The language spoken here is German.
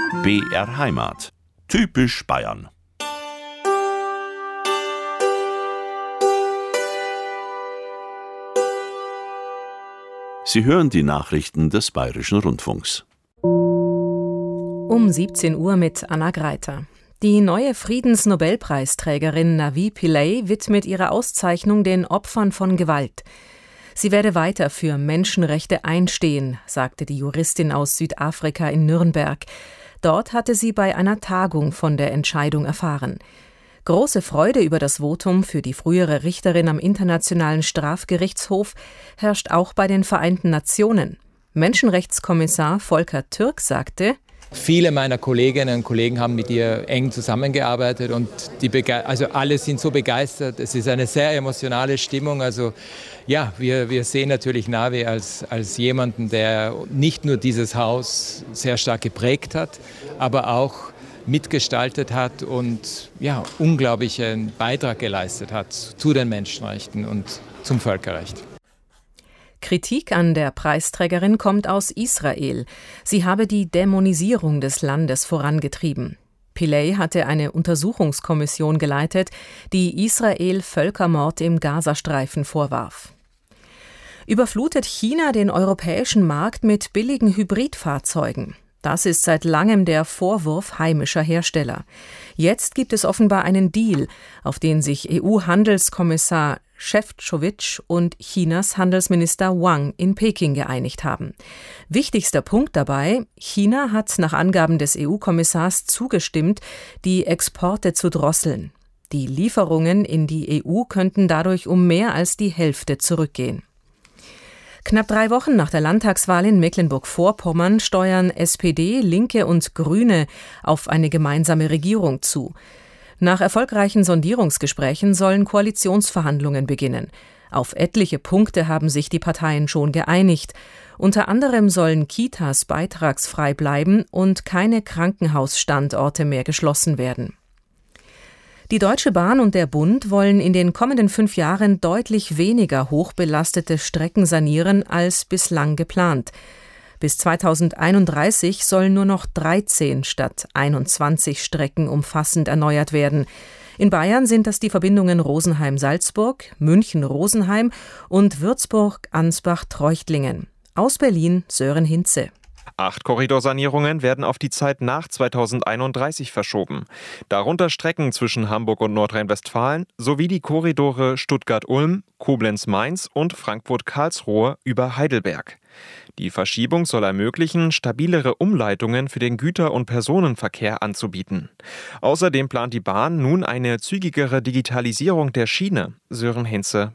BR Heimat. Typisch Bayern. Sie hören die Nachrichten des Bayerischen Rundfunks. Um 17 Uhr mit Anna Greiter. Die neue Friedensnobelpreisträgerin Navi Pillay widmet ihre Auszeichnung den Opfern von Gewalt. Sie werde weiter für Menschenrechte einstehen, sagte die Juristin aus Südafrika in Nürnberg. Dort hatte sie bei einer Tagung von der Entscheidung erfahren. Große Freude über das Votum für die frühere Richterin am Internationalen Strafgerichtshof herrscht auch bei den Vereinten Nationen. Menschenrechtskommissar Volker Türk sagte: Viele meiner Kolleginnen und Kollegen haben mit ihr eng zusammengearbeitet und alle sind so begeistert. Es ist eine sehr emotionale Stimmung. Also ja, wir sehen natürlich Navi als jemanden, der nicht nur dieses Haus sehr stark geprägt hat, aber auch mitgestaltet hat und ja, unglaublichen Beitrag geleistet hat zu den Menschenrechten und zum Völkerrecht. Kritik an der Preisträgerin kommt aus Israel. Sie habe die Dämonisierung des Landes vorangetrieben. Pillay hatte eine Untersuchungskommission geleitet, die Israel Völkermord im Gazastreifen vorwarf. Überflutet China den europäischen Markt mit billigen Hybridfahrzeugen? Das ist seit langem der Vorwurf heimischer Hersteller. Jetzt gibt es offenbar einen Deal, auf den sich EU-Handelskommissar Šefčovič und Chinas Handelsminister Wang in Peking geeinigt haben. Wichtigster Punkt dabei: China hat nach Angaben des EU-Kommissars zugestimmt, die Exporte zu drosseln. Die Lieferungen in die EU könnten dadurch um mehr als die Hälfte zurückgehen. Knapp 3 Wochen nach der Landtagswahl in Mecklenburg-Vorpommern steuern SPD, Linke und Grüne auf eine gemeinsame Regierung zu. Nach erfolgreichen Sondierungsgesprächen sollen Koalitionsverhandlungen beginnen. Auf etliche Punkte haben sich die Parteien schon geeinigt. Unter anderem sollen Kitas beitragsfrei bleiben und keine Krankenhausstandorte mehr geschlossen werden. Die Deutsche Bahn und der Bund wollen in den kommenden 5 Jahren deutlich weniger hochbelastete Strecken sanieren als bislang geplant. Bis 2031 sollen nur noch 13 statt 21 Strecken umfassend erneuert werden. In Bayern sind das die Verbindungen Rosenheim-Salzburg, München-Rosenheim und Würzburg-Ansbach-Treuchtlingen. Aus Berlin Sören Hinze. 8 Korridorsanierungen werden auf die Zeit nach 2031 verschoben. Darunter Strecken zwischen Hamburg und Nordrhein-Westfalen sowie die Korridore Stuttgart-Ulm, Koblenz-Mainz und Frankfurt-Karlsruhe über Heidelberg. Die Verschiebung soll ermöglichen, stabilere Umleitungen für den Güter- und Personenverkehr anzubieten. Außerdem plant die Bahn nun eine zügigere Digitalisierung der Schiene. Sören Hinze,